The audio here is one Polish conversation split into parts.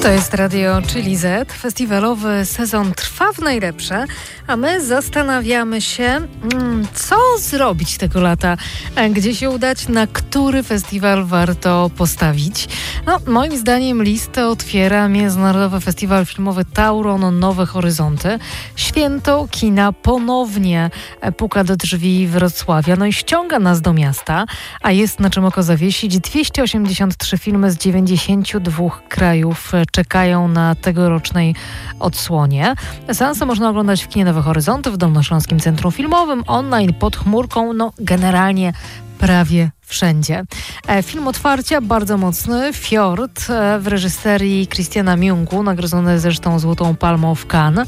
To jest Radio Chili Z. Festiwalowy sezon trwa w najlepsze, a my zastanawiamy się, co zrobić tego lata, gdzie się udać, na który festiwal warto postawić. No, moim zdaniem listę otwiera Międzynarodowy Festiwal Filmowy Tauron Nowe Horyzonty. Święto kina ponownie puka do drzwi Wrocławia, no i ściąga nas do miasta, a jest na czym oko zawiesić. 283 filmy z 92 krajów czekają na tegorocznej odsłonie. Seanse można oglądać w kinie Nowe Horyzonty, w Dolnośląskim Centrum Filmowym, online, pod chmurką, no generalnie prawie wszędzie. Film otwarcia bardzo mocny, Fjord, w reżyserii Christiana Mungu, nagrodzony zresztą Złotą Palmą w Cannes.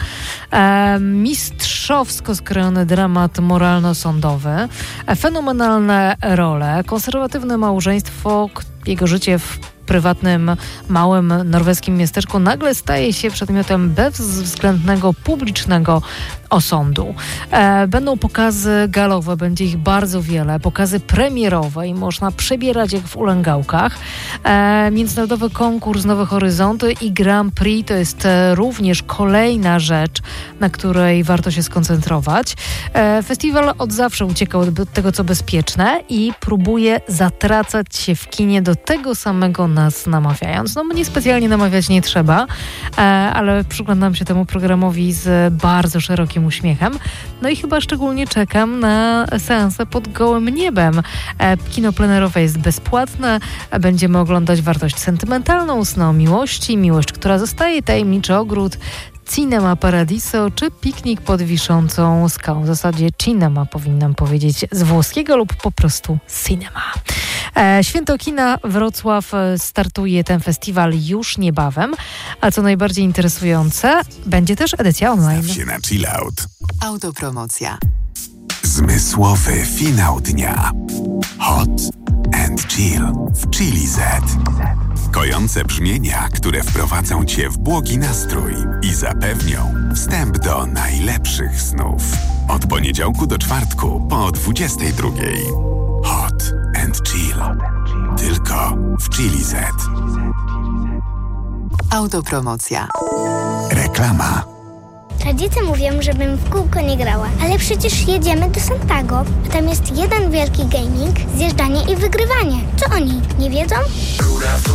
Mistrzowsko skrojony dramat moralno-sądowy, fenomenalne role, konserwatywne małżeństwo, jego życie w prywatnym, małym norweskim miasteczku nagle staje się przedmiotem bezwzględnego, publicznego osądu. Będą pokazy galowe, będzie ich bardzo wiele, pokazy premierowe i można przebierać jak w ulęgałkach. Międzynarodowy konkurs Nowe Horyzonty i Grand Prix to jest również kolejna rzecz, na której warto się skoncentrować. Festiwal od zawsze uciekał od tego, co bezpieczne i próbuje zatracać się w kinie do tego samego nas namawiając. No mnie specjalnie namawiać nie trzeba, ale przyglądam się temu programowi z bardzo szerokim uśmiechem. No i chyba szczególnie czekam na seanse pod gołym niebem. Kino plenerowe jest bezpłatne, będziemy oglądać wartość sentymentalną, sny o miłości, miłość, która zostaje, tajemniczy ogród, Cinema Paradiso czy piknik pod wiszącą skałą. W zasadzie cinema powinnam powiedzieć z włoskiego lub po prostu cinema. Święto Kina Wrocław startuje ten festiwal już niebawem, a co najbardziej interesujące, będzie też edycja online. Staw się na chill out. Autopromocja. Zmysłowy finał dnia. Hot and chill w Chili Z. Kojące brzmienia, które wprowadzą Cię w błogi nastrój i zapewnią wstęp do najlepszych snów. Od poniedziałku do czwartku po 22:00. Hot and chill. Tylko w Chili Z. Autopromocja. Reklama. Rodzice mówią, żebym w kółko nie grała, ale przecież jedziemy do Santago, a tam jest jeden wielki gaming, zjeżdżanie i wygrywanie. Co oni, nie wiedzą?